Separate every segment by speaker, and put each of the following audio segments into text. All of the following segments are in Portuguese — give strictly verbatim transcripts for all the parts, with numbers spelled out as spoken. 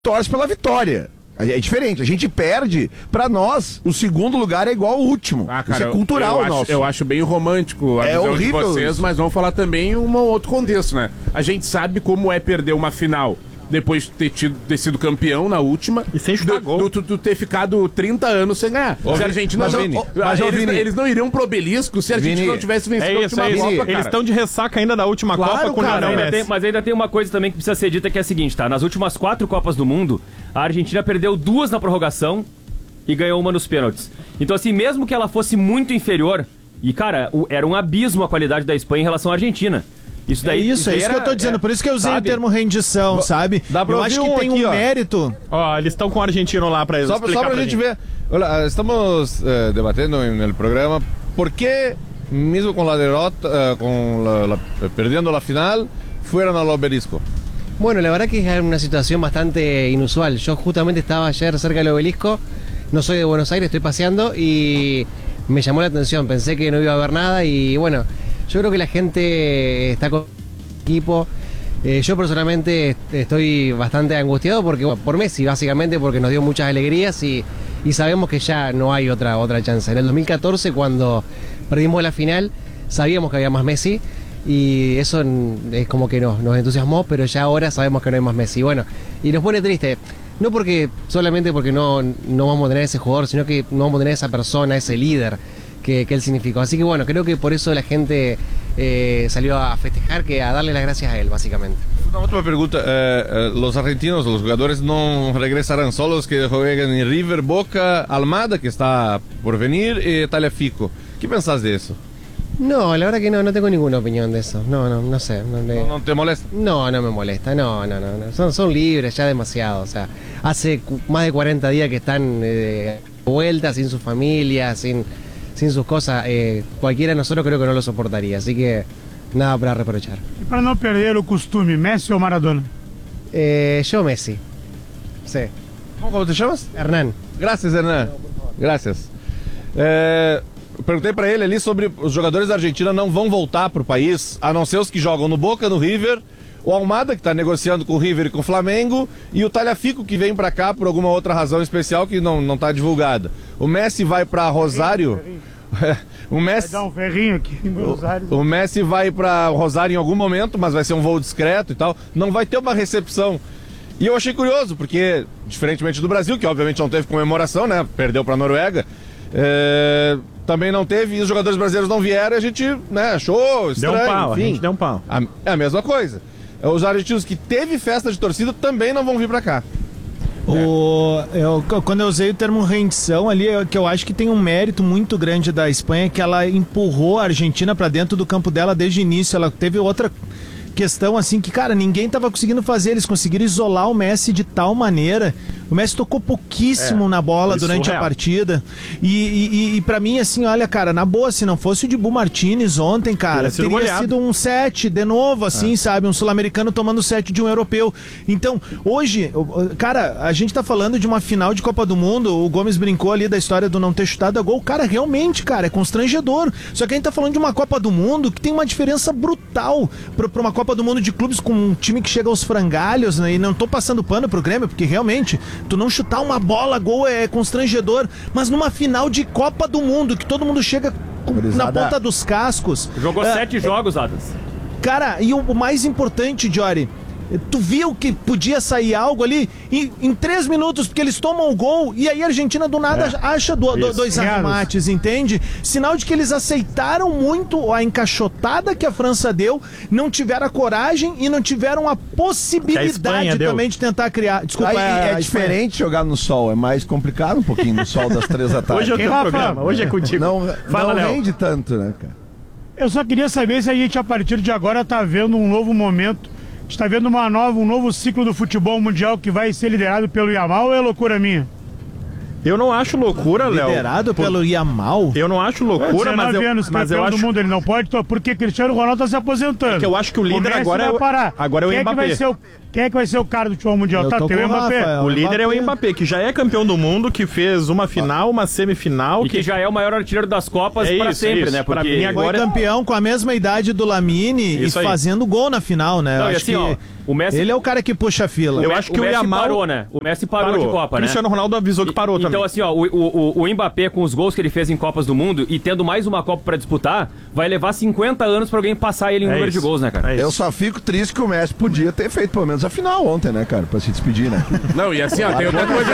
Speaker 1: torce pela vitória. É diferente, a gente perde, pra nós, o segundo lugar é igual ao último. Ah, cara, isso é cultural
Speaker 2: eu, eu
Speaker 1: nosso.
Speaker 2: Acho, eu acho bem romântico a
Speaker 1: é
Speaker 2: visão
Speaker 1: horrível
Speaker 2: de vocês,
Speaker 1: isso.
Speaker 2: Mas vamos falar também um outro contexto, né? A gente sabe como é perder uma final depois de ter, tido, ter sido campeão na última. E sem chutar gol. Tu, tu ter ficado trinta anos sem ganhar. Ô, se a Argentina
Speaker 1: mas,
Speaker 2: não...
Speaker 1: Vini,
Speaker 2: Ó,
Speaker 1: mas,
Speaker 2: eles,
Speaker 1: Vini,
Speaker 2: eles não iriam pro obelisco se a Argentina
Speaker 1: Vini,
Speaker 2: não tivesse vencido
Speaker 3: é isso,
Speaker 2: a última
Speaker 3: é isso.
Speaker 2: Copa, cara.
Speaker 3: Eles estão de ressaca ainda da última
Speaker 2: claro,
Speaker 3: Copa com o Lionel Messi.
Speaker 4: Tem, mas ainda tem uma coisa também que precisa ser dita, que é a seguinte, tá? Nas últimas quatro Copas do Mundo, a Argentina perdeu duas na prorrogação e ganhou uma nos pênaltis. Então, assim, mesmo que ela fosse muito inferior, e, cara, o, era um abismo a qualidade da Espanha em relação à Argentina. Isso daí,
Speaker 5: é isso,
Speaker 4: isso
Speaker 5: é isso
Speaker 4: era,
Speaker 5: que eu tô dizendo,
Speaker 4: é,
Speaker 5: por isso que eu usei
Speaker 4: sabe?
Speaker 5: o termo rendição,
Speaker 6: Bo-
Speaker 5: sabe?
Speaker 6: Dá pra
Speaker 5: eu
Speaker 6: ouvir
Speaker 5: acho que
Speaker 6: um
Speaker 5: tem
Speaker 6: aqui,
Speaker 5: um
Speaker 6: ó.
Speaker 5: mérito.
Speaker 3: Ó, eles estão com o argentino lá pra
Speaker 6: Só,
Speaker 3: explicar
Speaker 6: só pra,
Speaker 3: pra
Speaker 6: gente ver. Olha, estamos eh, debatendo no programa por que, mesmo com la derrota, eh, con la, la, perdiendo la final, fueron al obelisco.
Speaker 7: Bueno, la verdad que es una situación bastante inusual. Yo justamente estaba ayer cerca del obelisco, no soy de Buenos Aires, estoy paseando y me llamó la atención, pensé que no iba a haber nada y bueno, yo creo que la gente está con equipo. Eh, yo personalmente estoy bastante angustiado porque bueno, por Messi, básicamente porque nos dio muchas alegrías y, y sabemos que ya no hay otra, otra chance. En el dos mil catorce, cuando perdimos la final, sabíamos que había más Messi y eso es como que nos, nos entusiasmó, pero ya ahora sabemos que no hay más Messi. Bueno, y nos pone triste, no porque solamente porque no, no vamos a tener esse jugador, sino que no vamos a tener esa persona, ese líder que, que él significó. Así que bueno, creo que por eso la gente eh, salió a festejar, que a darle las gracias a él, básicamente.
Speaker 6: Una última pregunta, eh, eh, los argentinos, los jugadores no regresarán solos, que juegan en River, Boca, Almada, que está por venir, y Tagliafico. ¿Qué pensás de eso?
Speaker 7: No, la verdad que no, no tengo ninguna opinión de eso. No, no, no sé. No, le...
Speaker 6: ¿No, no te molesta?
Speaker 7: No, no me molesta. No, no, no. no. Son, son libres ya demasiado. O sea, hace cu- más de cuarenta días que están eh, vueltas, sin su familia, sin, sin sus cosas. Eh, cualquiera de nosotros creo que no lo soportaría. Así que nada para reprochar.
Speaker 8: E para não perder o costume, Messi ou Maradona?
Speaker 7: Eh, yo Messi. Sí.
Speaker 6: ¿Cómo, cómo te llamas?
Speaker 7: Hernán.
Speaker 6: Gracias, Hernan. Gracias. É, perguntei pra ele ali sobre os jogadores da Argentina não vão voltar pro país, a não ser os que jogam no Boca, no River, o Almada, que tá negociando com o River e com o Flamengo, e o Tagliafico, que vem pra cá por alguma outra razão especial que não, não tá divulgada. O Messi vai pra Rosário... o Messi...
Speaker 8: Vai dar um ferrinho aqui em Buenos Aires.
Speaker 6: O Messi vai pra Rosário em algum momento, mas vai ser um voo discreto e tal. Não vai ter uma recepção. E eu achei curioso, porque, diferentemente do Brasil, que obviamente não teve comemoração, né? Perdeu pra Noruega. É... Também não teve, e os jogadores brasileiros não vieram, e a gente, né, achou estranho.
Speaker 3: Deu um pau,
Speaker 6: enfim.
Speaker 3: a gente deu um pau.
Speaker 6: A, é a mesma coisa. Os argentinos que teve festa de torcida também não vão vir pra cá.
Speaker 5: O, eu, quando eu usei o termo rendição ali, eu, que eu acho que tem um mérito muito grande da Espanha, que ela empurrou a Argentina pra dentro do campo dela desde o início. Ela teve outra questão assim que, cara, ninguém tava conseguindo fazer. Eles conseguiram isolar o Messi de tal maneira. O Messi tocou pouquíssimo é, na bola durante surreal. a partida. E, e, e pra mim, assim, olha, cara, na boa, se não fosse o Dibu Martinez ontem, cara, teria, teria sido, sido um set de novo, assim, é. sabe? Um sul-americano tomando set de um europeu. Então, hoje, cara, a gente tá falando de uma final de Copa do Mundo. O Gomes brincou ali da história do não ter chutado a gol. Cara, realmente, cara, é constrangedor. Só que a gente tá falando de uma Copa do Mundo que tem uma diferença brutal pra, pra uma Copa do Mundo de clubes com um time que chega aos frangalhos, né? E não tô passando pano pro Grêmio, porque realmente tu não chutar uma bola, gol é constrangedor, mas numa final de Copa do Mundo, que todo mundo chega com, na ponta dos cascos.
Speaker 4: Jogou
Speaker 5: é,
Speaker 4: sete
Speaker 5: é,
Speaker 4: jogos, Adams.
Speaker 5: Cara, e o mais importante, Jory, tu viu que podia sair algo ali em, em três minutos, porque eles tomam o gol e aí a Argentina do nada é. acha do, do, dois arremates, entende? Sinal de que eles aceitaram muito a encaixotada que a França deu, não tiveram a coragem e não tiveram a possibilidade a também de tentar criar. Desculpa,
Speaker 1: aí,
Speaker 5: é,
Speaker 1: é diferente jogar no sol, é mais complicado um pouquinho no sol das três da tarde.
Speaker 3: Hoje é o teu programa, hoje é contigo.
Speaker 1: Não,
Speaker 3: Fala,
Speaker 1: não
Speaker 3: Léo.
Speaker 1: rende tanto, né, cara?
Speaker 8: Eu só queria saber se a gente, a partir de agora, tá vendo um novo momento, está vendo uma nova, um novo ciclo do futebol mundial que vai ser liderado pelo Yamal, ou é loucura minha?
Speaker 3: Eu não acho loucura, Léo.
Speaker 5: Liderado por... pelo Yamal?
Speaker 3: Eu não acho loucura, mas eu,
Speaker 8: anos,
Speaker 3: mas eu acho...
Speaker 8: do mundo, ele não pode, porque Cristiano Ronaldo está se aposentando.
Speaker 3: É que eu acho que o líder
Speaker 8: o
Speaker 3: agora é o,
Speaker 8: parar.
Speaker 3: agora é o
Speaker 8: Quem
Speaker 3: Mbappé.
Speaker 8: É que vai ser o... Quem é que vai ser o cara do futebol mundial?
Speaker 5: Eu
Speaker 8: Tá,
Speaker 5: tô
Speaker 8: tem o
Speaker 5: com o
Speaker 8: Mbappé.
Speaker 5: Rafa,
Speaker 3: O líder é o
Speaker 5: Mbappé.
Speaker 3: Mbappé, que já é campeão do mundo, que fez uma final, uma semifinal.
Speaker 4: E que já é o maior artilheiro das Copas
Speaker 3: É
Speaker 4: pra
Speaker 3: isso,
Speaker 4: sempre,
Speaker 3: isso.
Speaker 4: né?
Speaker 3: Pra
Speaker 4: Porque
Speaker 3: mim
Speaker 5: Foi
Speaker 3: agora-
Speaker 5: campeão com a mesma idade do Lamine
Speaker 3: Isso
Speaker 5: e
Speaker 3: aí.
Speaker 5: fazendo gol na final, né?
Speaker 4: Não,
Speaker 5: Eu
Speaker 4: e
Speaker 5: acho
Speaker 4: assim, ó,
Speaker 5: que
Speaker 4: o Messi-
Speaker 5: ele é o cara que puxa a fila.
Speaker 3: Eu
Speaker 4: Me-
Speaker 3: acho que o
Speaker 4: Messi
Speaker 3: Yamal-
Speaker 4: parou, né? O Messi parou, de Copa, né?
Speaker 3: Cristiano Ronaldo avisou que parou
Speaker 4: Então,
Speaker 3: também.
Speaker 4: assim, ó, o, o, o, o Mbappé, com os gols que ele fez em Copas do Mundo e tendo mais uma Copa pra disputar, vai levar cinquenta anos pra alguém passar ele em
Speaker 3: É
Speaker 4: número
Speaker 3: isso.
Speaker 4: de gols, né, cara?
Speaker 3: É isso.
Speaker 1: Eu só fico triste que o Messi podia ter feito pelo menos a final ontem, né, cara? Pra se despedir, né?
Speaker 2: Não, e assim, ó, tem outra coisa.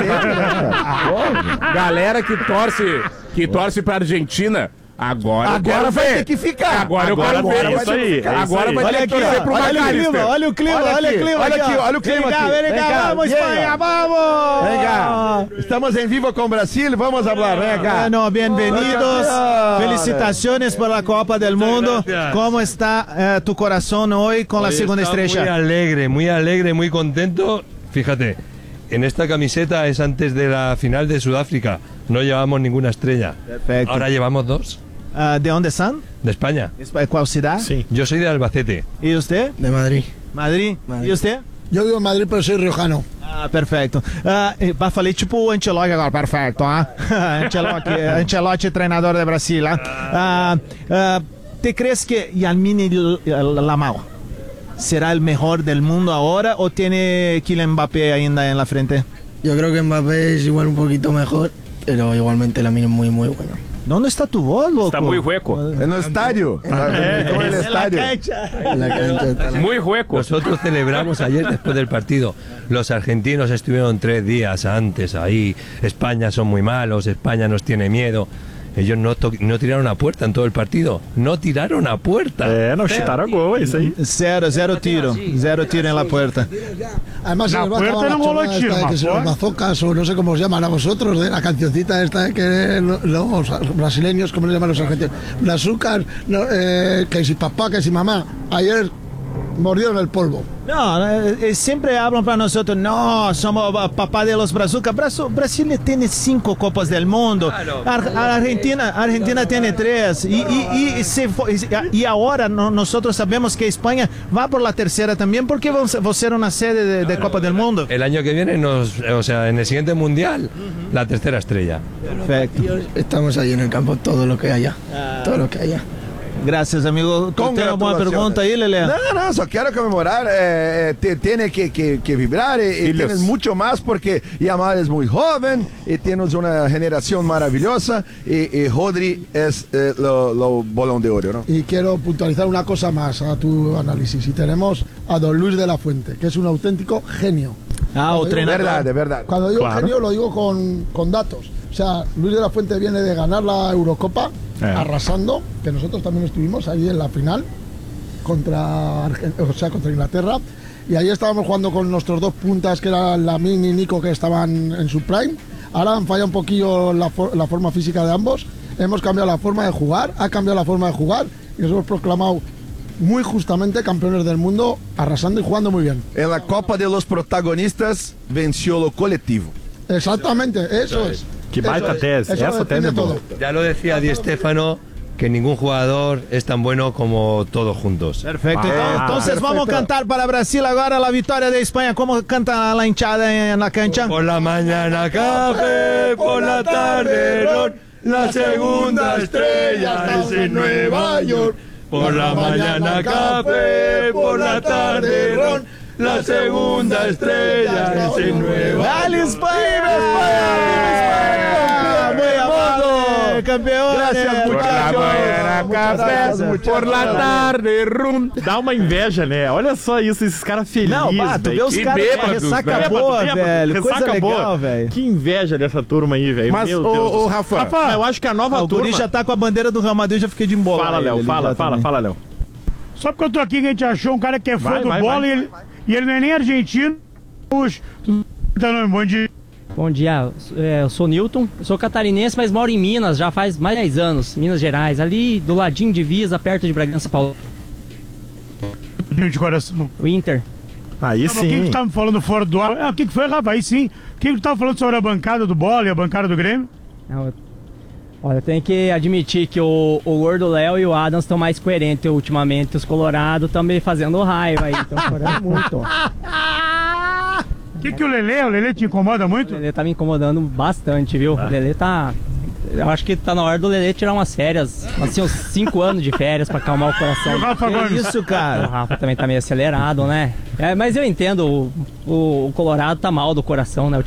Speaker 2: Galera que torce, que torce pra Argentina, agora, eu
Speaker 1: Agora
Speaker 2: quero
Speaker 1: vai
Speaker 2: ver.
Speaker 1: ter que ficar.
Speaker 2: Agora eu
Speaker 3: Agora
Speaker 2: quero
Speaker 3: vai
Speaker 2: ver.
Speaker 3: ter
Speaker 2: Vai
Speaker 3: isso
Speaker 2: ter que
Speaker 3: aí,
Speaker 2: ficar.
Speaker 3: é isso
Speaker 2: Agora
Speaker 3: aí.
Speaker 2: vai
Speaker 5: Olha
Speaker 2: ter
Speaker 5: aqui,
Speaker 2: que torcer
Speaker 5: ó,
Speaker 2: pro
Speaker 5: olha o
Speaker 2: McAllister.
Speaker 5: clima, olha o clima,
Speaker 1: Olha
Speaker 5: olha o
Speaker 1: aqui,
Speaker 5: clima.
Speaker 1: olha
Speaker 5: aqui,
Speaker 1: aqui,
Speaker 5: ó.
Speaker 1: olha o clima
Speaker 5: Vem cá,
Speaker 1: aqui.
Speaker 5: vem
Speaker 1: Vem
Speaker 5: cá,
Speaker 1: cá,
Speaker 5: vamos,
Speaker 1: llega.
Speaker 5: Espanha, vamos!
Speaker 1: Vem cá. Estamos en vivo con Brasil, vamos a hablar, ven acá.
Speaker 5: Bueno, bienvenidos.
Speaker 1: Gracias.
Speaker 5: Felicitaciones por la Copa del Mundo. ¿Cómo está eh, tu corazón hoy con la
Speaker 9: Hoy
Speaker 5: segunda
Speaker 9: está
Speaker 5: estrella?
Speaker 9: Muy alegre, muy alegre, muy contento. Fíjate, en esta camiseta es antes de la final de Sudáfrica. No llevamos ninguna estrella.
Speaker 5: Perfecto.
Speaker 9: Ahora llevamos dos.
Speaker 5: Ah, ¿de dónde están?
Speaker 9: De España.
Speaker 5: ¿Cuál ciudad?
Speaker 3: Sí.
Speaker 9: Yo soy de Albacete.
Speaker 5: ¿Y usted?
Speaker 10: De Madrid.
Speaker 5: Madrid. ¿Y usted?
Speaker 10: Yo vivo en Madrid, pero soy riojano.
Speaker 5: Ah, perfeito. Ah, eh, bah, falei tipo o Ancelotti agora, perfeito. Ah? Ancelotti, Ancelotti, treinador de Brasil. Ah? Ah, ah, ¿Te crees que Yamini Lamal será el mejor del mundo ahora o tiene Kylian Mbappé ainda en la frente?
Speaker 10: Yo creo que Mbappé es igual un poquito mejor, pero igualmente Lamine es muy, muy bueno.
Speaker 5: ¿Dónde está tu voz, loco?
Speaker 4: Está muy hueco.
Speaker 1: En el estadio. En el estadio.
Speaker 10: En la cancha está la-
Speaker 4: Muy hueco.
Speaker 9: Nosotros celebramos ayer después del partido. Los argentinos estuvieron tres días antes ahí. España son muy malos, España nos tiene miedo. Ellos no, to- no tiraron a puerta en todo el partido. No tiraron a puerta.
Speaker 3: É, não chutaram a gol, é isso aí.
Speaker 5: Zero, zero tiro. Zero tiro en la puerta.
Speaker 10: Además, se
Speaker 8: La
Speaker 10: les va a
Speaker 8: puerta
Speaker 10: acabar
Speaker 8: no
Speaker 10: la
Speaker 8: voló
Speaker 10: chorrada
Speaker 8: tiro,
Speaker 10: esta de que se los
Speaker 8: Mafón.
Speaker 10: bazocas o no sé cómo os llaman a vosotros, de la cancioncita esta de que lo- los brasileños, ¿cómo les llaman los argentinos? Las azúcar, no, eh, que si papá, que si mamá. Ayer mordieron el polvo.
Speaker 5: No, eh, siempre hablan para nosotros, no, somos ah, papá de los brazucas. Brasil, Brasil tiene cinco Copas del Mundo. Ar- Argentina, Argentina tiene tres. Y, y, y, se fo- y ahora no- nosotros sabemos que España va por la tercera también, porque va a ser una sede de, de Copa del Mundo.
Speaker 9: El año que viene, nos, o sea, en el siguiente mundial, la tercera estrella.
Speaker 5: Perfecto.
Speaker 10: Estamos ahí en el campo, todo lo que haya. Todo lo que haya.
Speaker 5: Gracias, amigo. ¿Tú tienes alguna pregunta ahí, Lele?
Speaker 1: No, no, só quero comemorar. Eh, te- tiene que, que, que vibrar y, y tienes mucho más porque Yamal es muy joven y tienes una generación maravillosa y, y Rodri es eh, lo, lo bolón de oro, ¿no?
Speaker 10: Y quiero puntualizar una cosa más a tu análisis. Y tenemos a don Luis de la Fuente, que es un auténtico genio.
Speaker 5: Ah, o
Speaker 10: Cuando digo-
Speaker 5: treinador.
Speaker 1: Verdad, de verdad.
Speaker 10: Cuando digo
Speaker 3: Claro.
Speaker 10: genio lo digo con, con datos. O sea, Luis de la Fuente viene de ganar la Eurocopa
Speaker 3: Eh.
Speaker 10: arrasando, que nosotros también estuvimos ahí en la final contra, Argen- o sea, contra Inglaterra. Y ahí estábamos jugando con nuestros dos puntas, que eran Lamine y Nico, que estaban en su prime. Ahora han fallado un poquillo la, for- la forma física de ambos. Hemos cambiado la forma de jugar, ha cambiado la forma de jugar y nos hemos proclamado muy justamente campeones del mundo, arrasando y jugando muy bien.
Speaker 1: En la Copa de los Protagonistas venció lo colectivo.
Speaker 10: Exactamente, eso es.
Speaker 3: Que
Speaker 10: Eso
Speaker 3: baita
Speaker 10: es.
Speaker 3: tese,
Speaker 10: Eso
Speaker 3: essa
Speaker 10: define
Speaker 3: tese é boa.
Speaker 10: todo.
Speaker 9: Ya lo decía Di Stéfano, que ningún jugador es tan bueno como todos juntos.
Speaker 5: Perfecto.
Speaker 3: Ah,
Speaker 5: Entonces
Speaker 10: perfecto.
Speaker 5: vamos a cantar para Brasil ahora la victoria de España. ¿Cómo canta la hinchada en la cancha?
Speaker 9: Por la mañana café, por la tarde ron, la segunda estrella es en Nueva York. Por la mañana café, por la tarde ron, la segunda estrella es en Nueva York.
Speaker 5: ¡Dale España! ¡Viva España! Muy amable, campeones.
Speaker 1: Gracias,
Speaker 2: Por la mañana,
Speaker 1: Muchas
Speaker 2: café,
Speaker 1: gracias,
Speaker 2: por la tarde, rum.
Speaker 3: Dá uma inveja, né? Olha só isso, esses caras felizes.
Speaker 5: Não, bah, tu vê os
Speaker 2: Que
Speaker 5: caras com a
Speaker 2: bêbados,
Speaker 5: ressaca
Speaker 2: né?
Speaker 5: boa,
Speaker 3: Bêbado,
Speaker 5: velho. Coisa
Speaker 3: ressaca
Speaker 5: legal,
Speaker 3: boa.
Speaker 5: velho.
Speaker 3: Que inveja dessa turma aí, velho.
Speaker 2: Mas,
Speaker 3: Meu
Speaker 2: ô,
Speaker 3: Deus do
Speaker 2: ô,
Speaker 3: céu.
Speaker 2: Rafa,
Speaker 3: Rafa, eu acho que a nova
Speaker 5: Ah, o
Speaker 3: turma...
Speaker 5: Guri já tá com a bandeira do Real Madrid, já fiquei de embolar.
Speaker 3: Fala, Léo,
Speaker 5: ele
Speaker 3: fala,
Speaker 5: já
Speaker 3: fala,
Speaker 5: também.
Speaker 3: fala, Léo.
Speaker 8: Só porque eu tô aqui que a gente achou um cara que é fã
Speaker 3: Vai,
Speaker 8: do
Speaker 3: vai,
Speaker 8: bola
Speaker 3: vai.
Speaker 8: E, ele, e ele não é nem argentino. Puxa, tá no bom dia.
Speaker 11: Bom dia, é, eu sou Newton, eu sou catarinense, mas moro em Minas já faz mais de dez anos, Minas Gerais, ali do ladinho de Divisa, perto de Bragança Paulista,
Speaker 8: De coração.
Speaker 11: o Inter.
Speaker 3: Aí
Speaker 8: O que, que
Speaker 3: sim.
Speaker 8: tu tá me falando fora do ar? Ah, o que, que foi, Rafa? Aí sim. O que, que tu tava falando sobre a bancada do bola e a bancada do Grêmio?
Speaker 11: Não, eu- Olha, eu tenho que admitir que o, o Gordo Léo e o Adams estão mais coerentes ultimamente, os Colorados estão me fazendo raiva aí, estão chorando muito.
Speaker 8: O que, que o Lelê, o Lelê te incomoda muito?
Speaker 11: O Lelê tá me incomodando bastante, viu? O Lelê tá... Eu acho que tá na hora do Lelê tirar umas férias, assim, uns cinco anos de férias pra acalmar o coração.
Speaker 8: O Rafa
Speaker 5: Que
Speaker 8: Gomes.
Speaker 5: isso, cara?
Speaker 11: O Rafa também tá meio acelerado, né? É, mas eu entendo, o, o, o Colorado tá mal do coração, né?